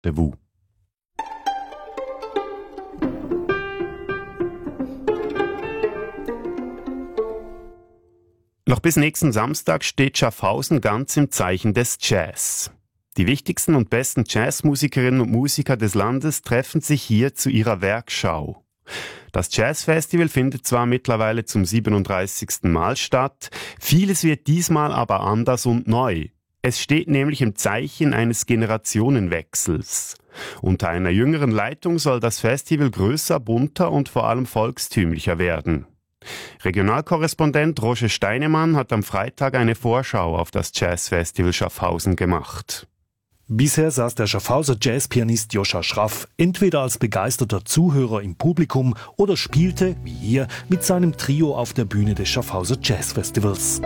Rendezvous. Noch bis nächsten Samstag steht Schaffhausen ganz im Zeichen des Jazz. Die wichtigsten und besten Jazzmusikerinnen und Musiker des Landes treffen sich hier zu ihrer Werkschau. Das Jazzfestival findet zwar mittlerweile zum 37. Mal statt, vieles wird diesmal aber anders und neu. Es steht nämlich im Zeichen eines Generationenwechsels. Unter einer jüngeren Leitung soll das Festival größer, bunter und vor allem volkstümlicher werden. Regionalkorrespondent Roger Steinemann hat am Freitag eine Vorschau auf das Jazzfestival Schaffhausen gemacht. Bisher saß der Schaffhauser Jazzpianist Joscha Schraff entweder als begeisterter Zuhörer im Publikum oder spielte, wie hier, mit seinem Trio auf der Bühne des Schaffhauser Jazzfestivals.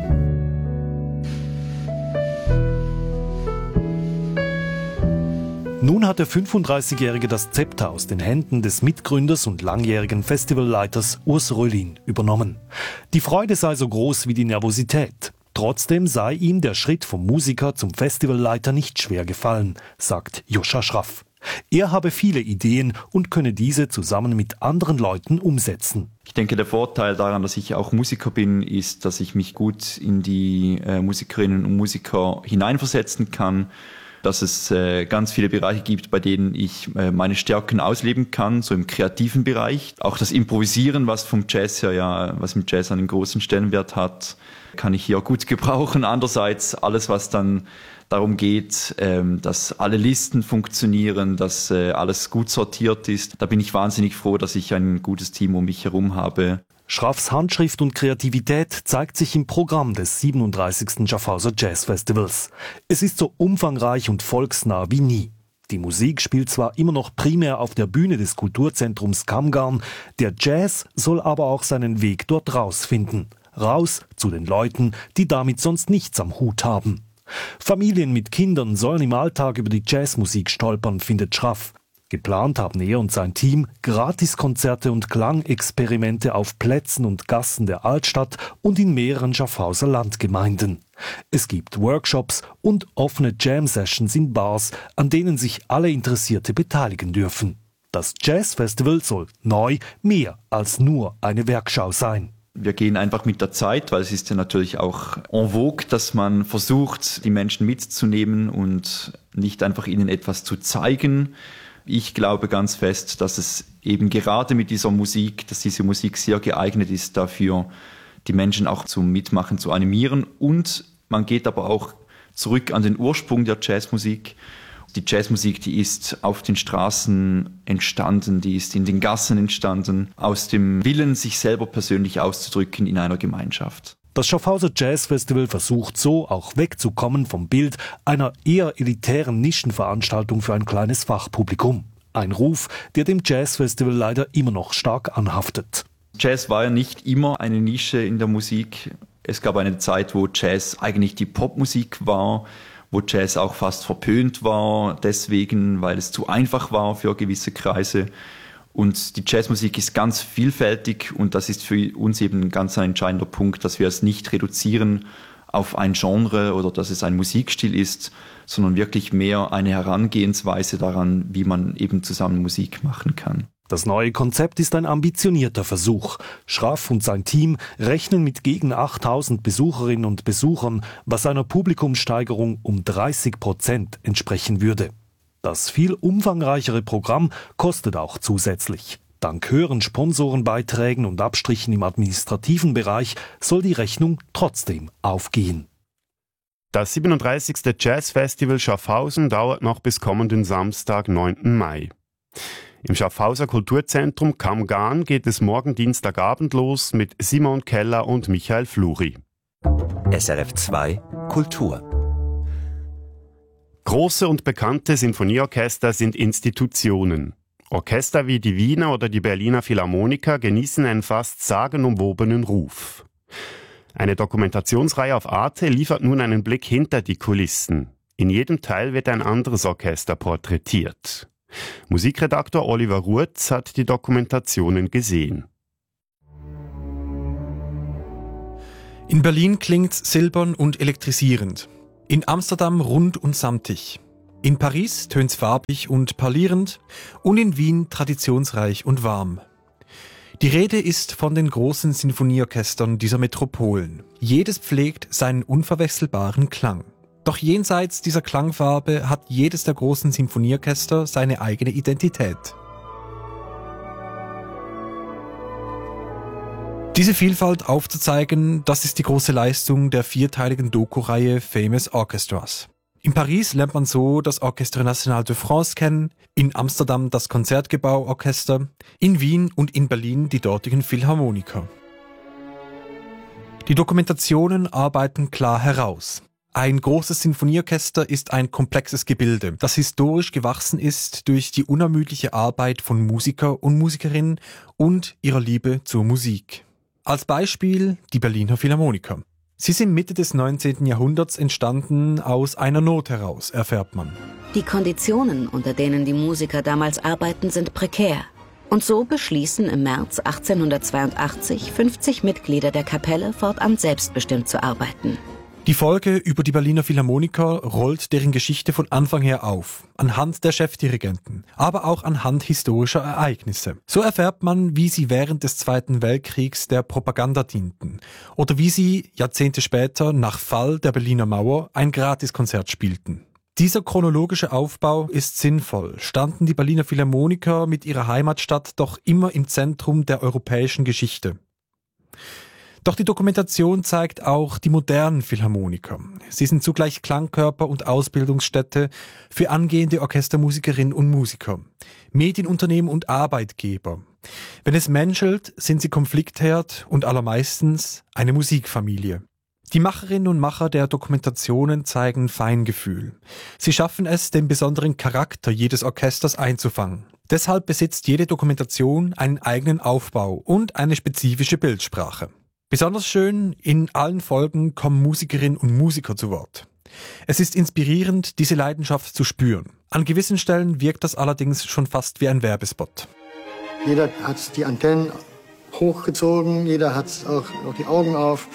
Nun hat der 35-Jährige das Zepter aus den Händen des Mitgründers und langjährigen Festivalleiters Urs Röhlin übernommen. Die Freude sei so groß wie die Nervosität. Trotzdem sei ihm der Schritt vom Musiker zum Festivalleiter nicht schwer gefallen, sagt Joscha Schraff. Er habe viele Ideen und könne diese zusammen mit anderen Leuten umsetzen. Ich denke, der Vorteil daran, dass ich auch Musiker bin, ist, dass ich mich gut in die Musikerinnen und Musiker hineinversetzen kann. Dass es ganz viele Bereiche gibt, bei denen ich meine Stärken ausleben kann, so im kreativen Bereich. Auch das Improvisieren, was vom Jazz her was im Jazz einen großen Stellenwert hat, kann ich hier gut gebrauchen. Andererseits alles, was dann darum geht, dass alle Listen funktionieren, dass alles gut sortiert ist. Da bin ich wahnsinnig froh, dass ich ein gutes Team um mich herum habe. Schraffs Handschrift und Kreativität zeigt sich im Programm des 37. Schaffhauser Jazzfestivals. Es ist so umfangreich und volksnah wie nie. Die Musik spielt zwar immer noch primär auf der Bühne des Kulturzentrums Kammgarn, der Jazz soll aber auch seinen Weg dort rausfinden. Raus zu den Leuten, die damit sonst nichts am Hut haben. Familien mit Kindern sollen im Alltag über die Jazzmusik stolpern, findet Schraff. Geplant haben er und sein Team Gratiskonzerte und Klangexperimente auf Plätzen und Gassen der Altstadt und in mehreren Schaffhauser Landgemeinden. Es gibt Workshops und offene Jam-Sessions in Bars, an denen sich alle Interessierte beteiligen dürfen. Das Jazzfestival soll neu mehr als nur eine Werkschau sein. Wir gehen einfach mit der Zeit, weil es ist ja natürlich auch en vogue, dass man versucht, die Menschen mitzunehmen und nicht einfach ihnen etwas zu zeigen. Ich glaube ganz fest, dass es eben gerade mit dieser Musik, dass diese Musik sehr geeignet ist dafür, die Menschen auch zum Mitmachen zu animieren. Und man geht aber auch zurück an den Ursprung der Jazzmusik. Die Jazzmusik, die ist auf den Straßen entstanden, die ist in den Gassen entstanden, aus dem Willen, sich selber persönlich auszudrücken in einer Gemeinschaft. Das Schaffhauser Jazzfestival versucht so auch wegzukommen vom Bild einer eher elitären Nischenveranstaltung für ein kleines Fachpublikum. Ein Ruf, der dem Jazzfestival leider immer noch stark anhaftet. Jazz war ja nicht immer eine Nische in der Musik. Es gab eine Zeit, wo Jazz eigentlich die Popmusik war, wo Jazz auch fast verpönt war, deswegen, weil es zu einfach war für gewisse Kreise. Und die Jazzmusik ist ganz vielfältig und das ist für uns eben ein ganz entscheidender Punkt, dass wir es nicht reduzieren auf ein Genre oder dass es ein Musikstil ist, sondern wirklich mehr eine Herangehensweise daran, wie man eben zusammen Musik machen kann. Das neue Konzept ist ein ambitionierter Versuch. Schraff und sein Team rechnen mit gegen 8000 Besucherinnen und Besuchern, was einer Publikumssteigerung um 30% entsprechen würde. Das viel umfangreichere Programm kostet auch zusätzlich. Dank höheren Sponsorenbeiträgen und Abstrichen im administrativen Bereich soll die Rechnung trotzdem aufgehen. Das 37. Jazzfestival Schaffhausen dauert noch bis kommenden Samstag, 9. Mai. Im Schaffhauser Kulturzentrum Kammgarn geht es morgen Dienstagabend los mit Simon Keller und Michael Fluri. SRF 2 Kultur. Große und bekannte Sinfonieorchester sind Institutionen. Orchester wie die Wiener oder die Berliner Philharmoniker genießen einen fast sagenumwobenen Ruf. Eine Dokumentationsreihe auf Arte liefert nun einen Blick hinter die Kulissen. In jedem Teil wird ein anderes Orchester porträtiert. Musikredaktor Oliver Ruetz hat die Dokumentationen gesehen. In Berlin klingt's silbern und elektrisierend. In Amsterdam rund und samtig. In Paris tönt's farbig und parlierend und in Wien traditionsreich und warm. Die Rede ist von den großen Sinfonieorchestern dieser Metropolen. Jedes pflegt seinen unverwechselbaren Klang. Doch jenseits dieser Klangfarbe hat jedes der großen Sinfonieorchester seine eigene Identität. Diese Vielfalt aufzuzeigen, das ist die große Leistung der vierteiligen Doku-Reihe Famous Orchestras. In Paris lernt man so das Orchestre National de France kennen, in Amsterdam das Konzertgebauorchester, in Wien und in Berlin die dortigen Philharmoniker. Die Dokumentationen arbeiten klar heraus. Ein großes Sinfonieorchester ist ein komplexes Gebilde, das historisch gewachsen ist durch die unermüdliche Arbeit von Musiker und Musikerinnen und ihrer Liebe zur Musik. Als Beispiel die Berliner Philharmoniker. Sie sind Mitte des 19. Jahrhunderts entstanden aus einer Not heraus, erfährt man. Die Konditionen, unter denen die Musiker damals arbeiten, sind prekär. Und so beschließen im März 1882 50 Mitglieder der Kapelle fortan selbstbestimmt zu arbeiten. Die Folge über die Berliner Philharmoniker rollt deren Geschichte von Anfang her auf, anhand der Chefdirigenten, aber auch anhand historischer Ereignisse. So erfährt man, wie sie während des Zweiten Weltkriegs der Propaganda dienten oder wie sie Jahrzehnte später nach Fall der Berliner Mauer ein Gratiskonzert spielten. Dieser chronologische Aufbau ist sinnvoll, standen die Berliner Philharmoniker mit ihrer Heimatstadt doch immer im Zentrum der europäischen Geschichte. Doch die Dokumentation zeigt auch die modernen Philharmoniker. Sie sind zugleich Klangkörper und Ausbildungsstätte für angehende Orchestermusikerinnen und Musiker, Medienunternehmen und Arbeitgeber. Wenn es menschelt, sind sie Konfliktherd und allermeistens eine Musikfamilie. Die Macherinnen und Macher der Dokumentationen zeigen Feingefühl. Sie schaffen es, den besonderen Charakter jedes Orchesters einzufangen. Deshalb besitzt jede Dokumentation einen eigenen Aufbau und eine spezifische Bildsprache. Besonders schön, in allen Folgen kommen Musikerinnen und Musiker zu Wort. Es ist inspirierend, diese Leidenschaft zu spüren. An gewissen Stellen wirkt das allerdings schon fast wie ein Werbespot. Jeder hat die Antennen hochgezogen, jeder hat auch die Augen auf.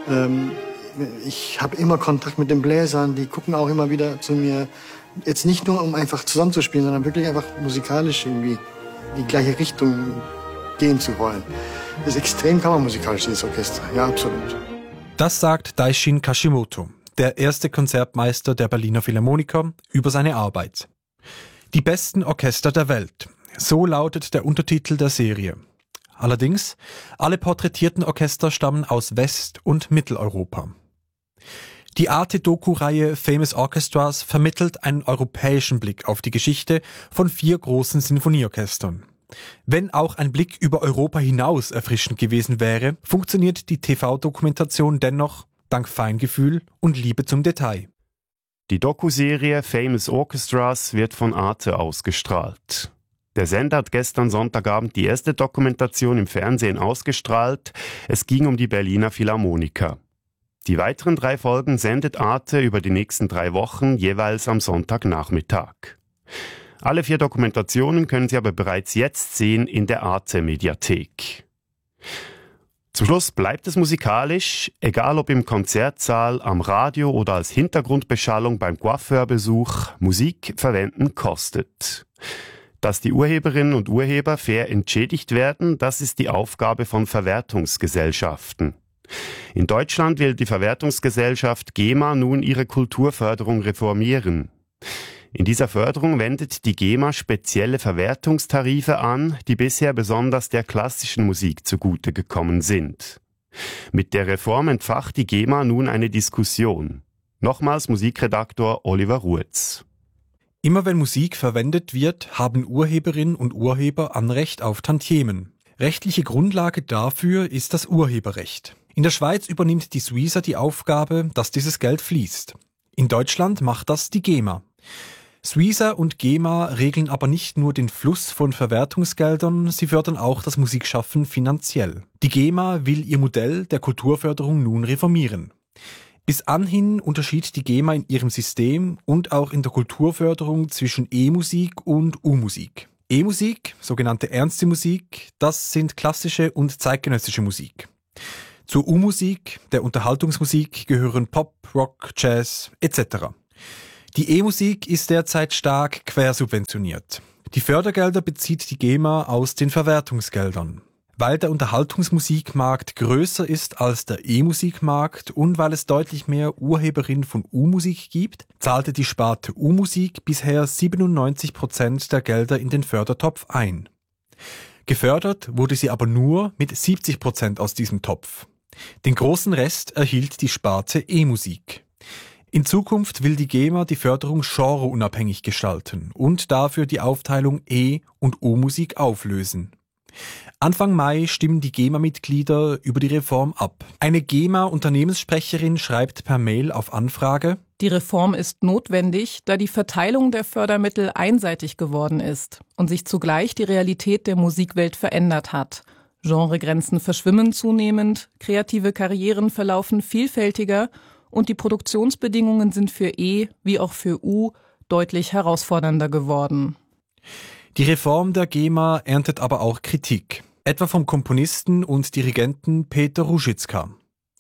Ich habe immer Kontakt mit den Bläsern, die gucken auch immer wieder zu mir. Jetzt nicht nur, um einfach zusammenzuspielen, sondern wirklich einfach musikalisch irgendwie die gleiche Richtung gehen zu wollen. Das ist extrem kammermusikalisch, dieses Orchester. Ja, absolut. Das sagt Daishin Kashimoto, der erste Konzertmeister der Berliner Philharmoniker, über seine Arbeit. Die besten Orchester der Welt. So lautet der Untertitel der Serie. Allerdings, alle porträtierten Orchester stammen aus West- und Mitteleuropa. Die Arte-Doku-Reihe Famous Orchestras vermittelt einen europäischen Blick auf die Geschichte von 4 großen Sinfonieorchestern. Wenn auch ein Blick über Europa hinaus erfrischend gewesen wäre, funktioniert die TV-Dokumentation dennoch dank Feingefühl und Liebe zum Detail. Die Dokuserie Famous Orchestras wird von Arte ausgestrahlt. Der Sender hat gestern Sonntagabend die erste Dokumentation im Fernsehen ausgestrahlt. Es ging um die Berliner Philharmoniker. Die weiteren 3 Folgen sendet Arte über die nächsten 3 Wochen, jeweils am Sonntagnachmittag. Alle 4 Dokumentationen können Sie aber bereits jetzt sehen in der Arte-Mediathek. Zum Schluss bleibt es musikalisch, egal ob im Konzertsaal, am Radio oder als Hintergrundbeschallung beim Coiffeurbesuch, Musik verwenden kostet. Dass die Urheberinnen und Urheber fair entschädigt werden, das ist die Aufgabe von Verwertungsgesellschaften. In Deutschland will die Verwertungsgesellschaft GEMA nun ihre Kulturförderung reformieren. In dieser Förderung wendet die GEMA spezielle Verwertungstarife an, die bisher besonders der klassischen Musik zugute gekommen sind. Mit der Reform entfacht die GEMA nun eine Diskussion. Nochmals Musikredaktor Oliver Ruetz. Immer wenn Musik verwendet wird, haben Urheberinnen und Urheber Anrecht auf Tantiemen. Rechtliche Grundlage dafür ist das Urheberrecht. In der Schweiz übernimmt die Suiza die Aufgabe, dass dieses Geld fließt. In Deutschland macht das die GEMA. Suiza und GEMA regeln aber nicht nur den Fluss von Verwertungsgeldern, sie fördern auch das Musikschaffen finanziell. Die GEMA will ihr Modell der Kulturförderung nun reformieren. Bis anhin unterschied die GEMA in ihrem System und auch in der Kulturförderung zwischen E-Musik und U-Musik. E-Musik, sogenannte ernste Musik, das sind klassische und zeitgenössische Musik. Zur U-Musik, der Unterhaltungsmusik, gehören Pop, Rock, Jazz etc. Die E-Musik ist derzeit stark quersubventioniert. Die Fördergelder bezieht die GEMA aus den Verwertungsgeldern. Weil der Unterhaltungsmusikmarkt größer ist als der E-Musikmarkt und weil es deutlich mehr Urheberinnen von U-Musik gibt, zahlte die Sparte U-Musik bisher 97% der Gelder in den Fördertopf ein. Gefördert wurde sie aber nur mit 70% aus diesem Topf. Den großen Rest erhielt die Sparte E-Musik. In Zukunft will die GEMA die Förderung genreunabhängig gestalten und dafür die Aufteilung E- und U-Musik auflösen. Anfang Mai stimmen die GEMA-Mitglieder über die Reform ab. Eine GEMA-Unternehmenssprecherin schreibt per Mail auf Anfrage: Die Reform ist notwendig, da die Verteilung der Fördermittel einseitig geworden ist und sich zugleich die Realität der Musikwelt verändert hat. Genregrenzen verschwimmen zunehmend, kreative Karrieren verlaufen vielfältiger und die Produktionsbedingungen sind für E wie auch für U deutlich herausfordernder geworden. Die Reform der GEMA erntet aber auch Kritik, etwa vom Komponisten und Dirigenten Peter Ruszycka.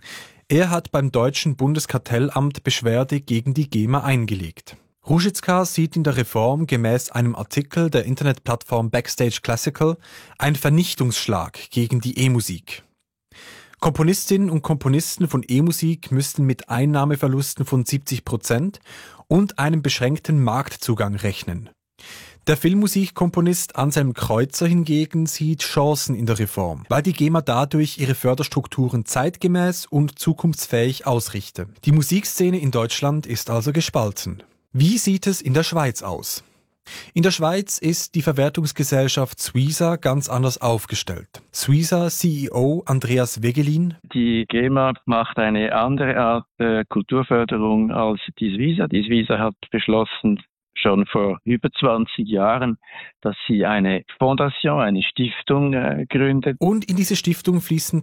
Er hat beim deutschen Bundeskartellamt Beschwerde gegen die GEMA eingelegt. Ruszycka sieht in der Reform gemäß einem Artikel der Internetplattform Backstage Classical einen Vernichtungsschlag gegen die E-Musik. Komponistinnen und Komponisten von E-Musik müssten mit Einnahmeverlusten von 70% und einem beschränkten Marktzugang rechnen. Der Filmmusikkomponist Anselm Kreuzer hingegen sieht Chancen in der Reform, weil die GEMA dadurch ihre Förderstrukturen zeitgemäß und zukunftsfähig ausrichte. Die Musikszene in Deutschland ist also gespalten. Wie sieht es in der Schweiz aus? In der Schweiz ist die Verwertungsgesellschaft Suiza ganz anders aufgestellt. Suiza CEO Andreas Wegelin: Die GEMA macht eine andere Art Kulturförderung als die Suiza. Die Suiza hat beschlossen, schon vor über 20 Jahren, dass sie eine Fondation, eine Stiftung gründet. Und in diese Stiftung fließen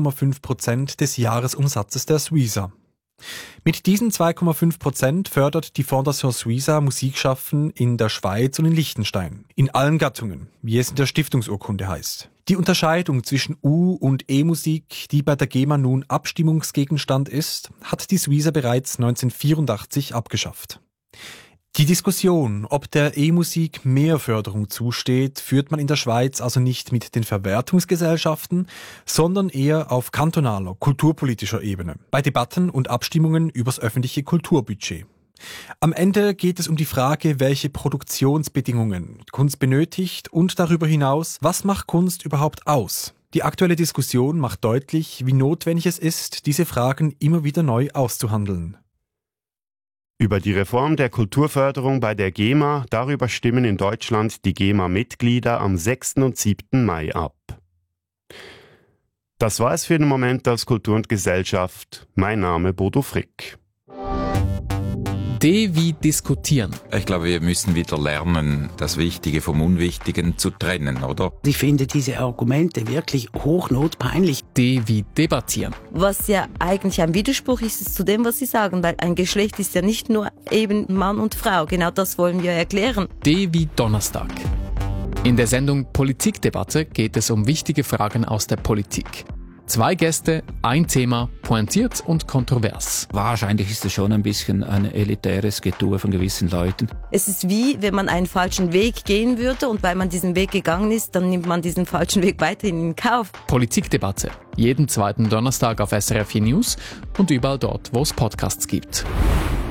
2,5% des Jahresumsatzes der Suiza. Mit diesen 2,5% fördert die Fondation Suiza Musikschaffen in der Schweiz und in Liechtenstein. In allen Gattungen, wie es in der Stiftungsurkunde heißt. Die Unterscheidung zwischen U- und E-Musik, die bei der GEMA nun Abstimmungsgegenstand ist, hat die Suiza bereits 1984 abgeschafft. Die Diskussion, ob der E-Musik mehr Förderung zusteht, führt man in der Schweiz also nicht mit den Verwertungsgesellschaften, sondern eher auf kantonaler, kulturpolitischer Ebene, bei Debatten und Abstimmungen übers öffentliche Kulturbudget. Am Ende geht es um die Frage, welche Produktionsbedingungen Kunst benötigt und darüber hinaus, was macht Kunst überhaupt aus? Die aktuelle Diskussion macht deutlich, wie notwendig es ist, diese Fragen immer wieder neu auszuhandeln. Über die Reform der Kulturförderung bei der GEMA, darüber stimmen in Deutschland die GEMA-Mitglieder am 6. und 7. Mai ab. Das war es für den Moment aus Kultur und Gesellschaft. Mein Name Bodo Frick. D wie diskutieren. Ich glaube, wir müssen wieder lernen, das Wichtige vom Unwichtigen zu trennen, oder? Ich finde diese Argumente wirklich hochnotpeinlich. D wie debattieren. Was ja eigentlich ein Widerspruch ist zu dem, was Sie sagen, weil ein Geschlecht ist ja nicht nur eben Mann und Frau. Genau das wollen wir erklären. D wie Donnerstag. In der Sendung Politikdebatte geht es um wichtige Fragen aus der Politik. 2 Gäste, ein Thema, pointiert und kontrovers. Wahrscheinlich ist es schon ein bisschen ein elitäres Getue von gewissen Leuten. Es ist wie, wenn man einen falschen Weg gehen würde und weil man diesen Weg gegangen ist, dann nimmt man diesen falschen Weg weiterhin in Kauf. Politikdebatte. Jeden 2. Donnerstag auf SRF 4 News und überall dort, wo es Podcasts gibt.